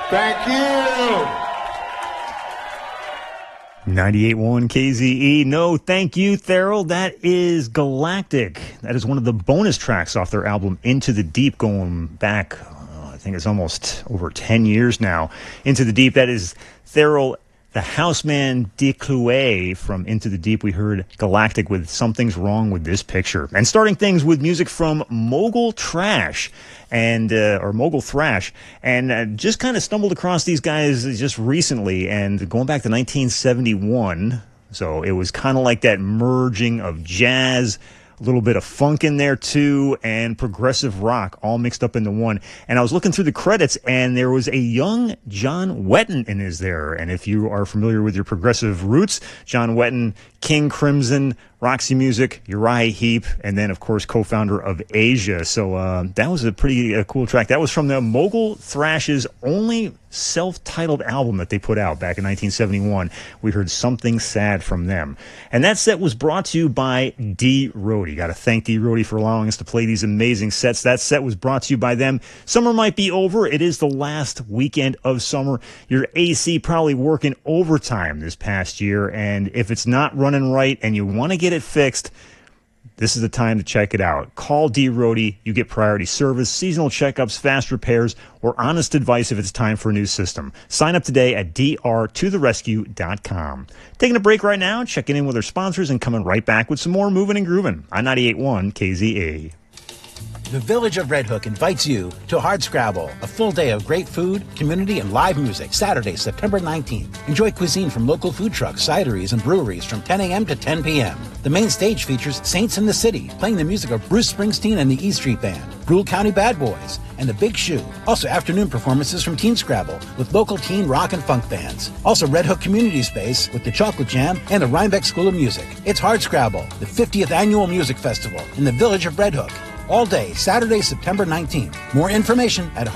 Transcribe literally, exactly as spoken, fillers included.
Thank you. ninety-eight point one K Z E. No, thank you, Theral. That is Galactic. That is one of the bonus tracks off their album Into the Deep, going back, uh, I think it's almost over ten years now. Into the Deep, that is Theral, the Houseman de Clouet from Into the Deep. We heard Galactic with Something's Wrong with This Picture. And starting things with music from Mogul Trash. and uh, or Mogul Thrash, and uh, just kind of stumbled across these guys just recently, and going back to nineteen seventy-one, so it was kind of like that merging of jazz, a little bit of funk in there too, and progressive rock all mixed up into one. And I was looking through the credits, and there was a young John Wetton in his there. And if you are familiar with your progressive roots, John Wetton, King Crimson, Roxy Music, Uriah Heep, and then, of course, co-founder of Asia. So uh, that was a pretty uh, cool track. That was from the Mogul Thrash's only self-titled album that they put out back in nineteen seventy-one. We heard Something Sad from them. And that set was brought to you by D. Rhodey. Got to thank D. Rhodey for allowing us to play these amazing sets. That set was brought to you by them. Summer might be over. It is the last weekend of summer. Your A C probably working overtime this past year, and if it's not running right and you want to get it fixed, this is the time to check it out. Call D. Rhodey. You get priority service, seasonal checkups, fast repairs, or honest advice if it's time for a new system. Sign up today at d r to the rescue dot com. Taking a break right now, checking in with our sponsors, and coming right back with some more moving and grooving on ninety-eight point one K Z A. The Village of Red Hook invites you to Hardscrabble, a full day of great food, community, and live music, Saturday, September nineteenth. Enjoy cuisine from local food trucks, cideries, and breweries from ten a.m. to ten p.m. The main stage features Saints in the City, playing the music of Bruce Springsteen and the E Street Band, Brule County Bad Boys, and The Big Shoe. Also afternoon performances from Teen Scrabble with local teen rock and funk bands. Also Red Hook Community Space with the Chocolate Jam and the Rhinebeck School of Music. It's Hardscrabble, the fiftieth Annual Music Festival in the Village of Red Hook. All day, Saturday, September nineteenth. More information at